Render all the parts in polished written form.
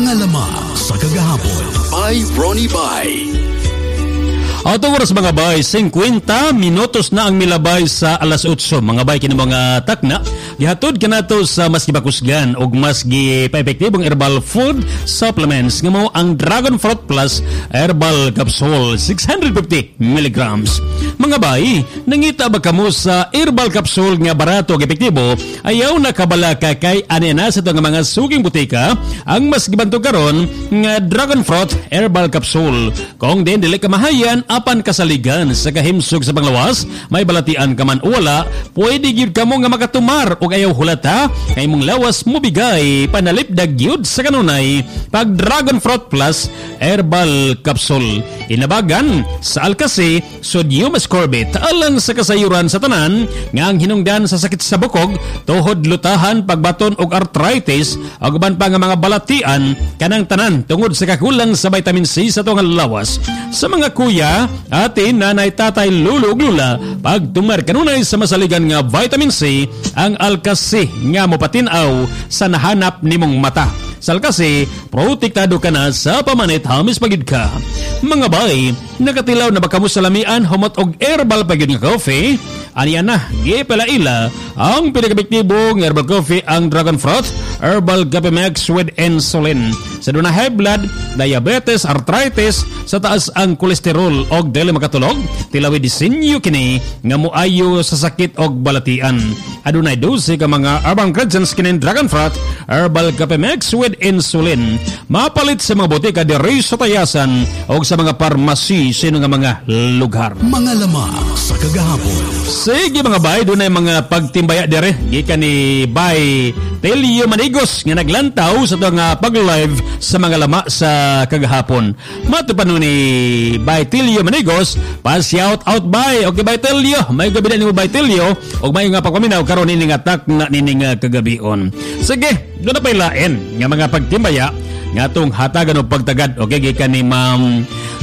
Mga lamang sa kagahapon by Ronnie Bay. Ato oras mga bay, 50 minutos na ang milabay sa alas 8. Mga bay, kini mga takna, gihatod ka nato sa mas gibakusgan o mas gipa-epektibong herbal food supplements nga mo ang Dragon Fruit Plus Herbal Capsule 650 mg. Mga bay, nangita ba kamo sa herbal capsule nga barato ug epektibo, ayaw na kabala ka kay anena sa itong mga suging butika ang mas gibanto karon nga Dragon Fruit Herbal Capsule. Kung din dili ka mahayan apan kasaligan sa kahimsog sa panglawas, may balatian ka man o wala, pwede gyud kamo nga makatumar o ayaw hulata kay mong lawas mo bigay panalipdag gyud sa kanunay pag Dragon Fruit Plus Herbal Capsule. Inabagan sa alkasi sodium ascorbate alang sa kasayuran sa tanan nga ang hinungdan sa sakit sa bukog, tuhod lutahan, pagbaton og arthritis ug uban pa nga mga balatian kanang tanan tungod sa kakulang sa vitamin C sa tuwang lawas. Sa mga kuya, atin, nanay, tatay, lulo ug lula, pag tumar kanunay sa masaligan nga vitamin C, ang alkasi nga mopatin-aw sa nahanap nimong mata. Sa alkasi, protektado ka na sa pamanit hamis pagid ka. Mga bay, nakatilaw na baka mo sa lamian, humot og herbal pagid nga coffee? Aniya na, gipalaila ang pinakabektibong herbal coffee ang Dragon Fruit Herbal Coffee Mix with Insulin. Sa doon na high blood, diabetes, arthritis, sa taas ang kolesterol og dili makatulog, tilawi disenyo kini nga moayo sa sakit og balatian. Adunay 12 ka mga herbal ingredients kini Dragon Fruit Herbal Coffee Mix with Insulin. Mapalit sa mga botika diri sa tayasan o sa mga parmasi sino nga mga lugar. Mga lamang sa kagahapon. Sige mga bay, doon ay mga pagtimbaya dire. Gikan ni Bay Telio Manigos nga naglantaw sa ito nga pag-live sa mga lama sa kagahapon. Matupan ni Bay Telio Manigos, pa-shout out bay. Okay Bay Telio, may gabi na ni Bay Telio o may nga pagpaminaw karon ini nga tak na nini nga kagabion. Sige, doon na pa'y lain nga mga pagtimbaya nga itong hatagan o pagtagad. Okay, gikan ni Ma'am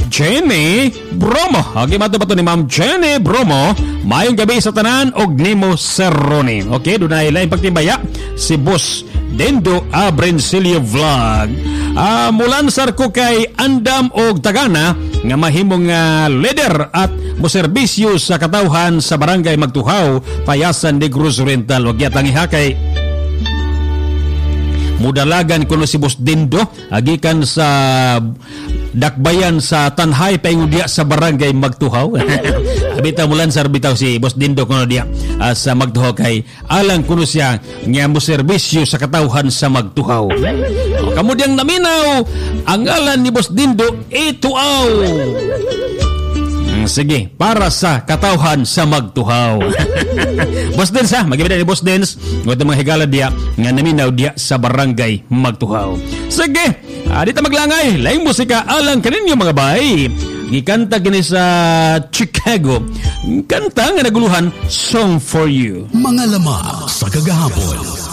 Jenny Bromo. Okay, mato ni Ma'am Jenny Bromo. Mayong gabi sa tanan og nimo Serroni. Okay, doon na ilaing pagtimbaya si Boss Dendo Abrencilio Vlog. Mulan sar ko kay Andam og Tagana nga mahimong leader at moserbisyo sa katawhan sa barangay Magtuhaw, Payasan de Cruz Oriental. Wag yatang ihakay mudalagan kuno si Boss Dindo agikan sa dakbayan sa Tanhay paingudya sa barangay Magtuhaw. Bitaw mulan sar bitaw si Boss Dindo kuno dia sa Magtuhaw kay alang kuno siya nga mo serbisyo sa katawhan sa Magtuhaw. Kamudyang naminaw ang ngalan ni Boss Dindo Ituaw. Sige, para sa katawhan sa Magtuhaw. Boss Dens ha, magibida ni Boss Dens ng mga higala dia nga naminaw dia sa barangay Magtuhaw. Sige, dito maglangay laing musika alang kaninyo mga bay. Gikanta kini sa Chicago, kanta nga naguluhan Song for You. Mga lamang sa kagahapon.